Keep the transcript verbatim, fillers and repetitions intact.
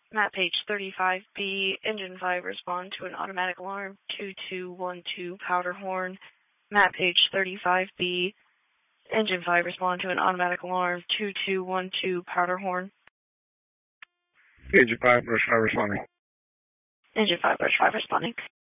Map page thirty-five B, engine five, respond to an automatic alarm, two two one two, powder horn. Map page thirty-five B, engine five, respond to an automatic alarm, two two one two, powder horn. Engine five, Brush five responding. Engine five, Brush five responding.